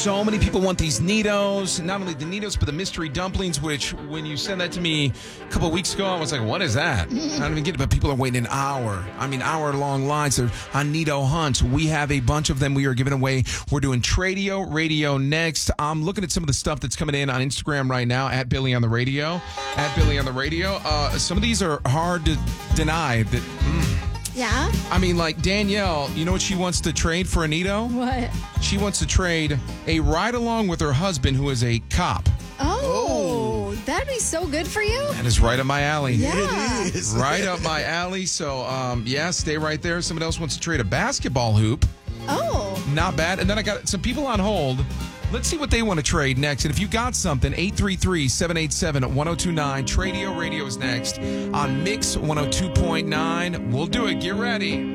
So many people want these Nitos. Not only the Nitos, but the mystery dumplings, which when you sent that to me a couple of weeks ago, I was like, what is that? I don't even get it, but people are waiting an hour. Hour-long lines on Nito hunts. We have a bunch of them we are giving away. We're doing Tradio Radio next. I'm looking at some of the stuff that's coming in on Instagram right now, at Billy on the Radio. Some of these are hard to deny. Yeah? Like Danielle, you know what she wants to trade for a Nito? What? She wants to trade a ride-along with her husband, who is a cop. Oh, that'd be so good for you. That is right up my alley. Yeah. It is. Right up my alley. So, stay right there. Somebody else wants to trade a basketball hoop. Oh. Not bad. And then I got some people on hold. Let's see what they want to trade next. And if you got something, 833-787-1029. Tradio Radio is next on Mix 102.9. We'll do it. Get ready.